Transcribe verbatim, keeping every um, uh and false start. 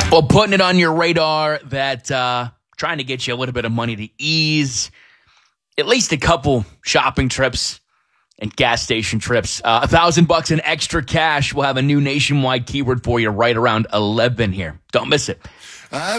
Well, putting it on your radar that uh, trying to get you a little bit of money to ease at least a couple shopping trips and gas station trips. Uh, a thousand bucks in extra cash. We'll have a new nationwide keyword for you right around eleven here. Don't miss it. I've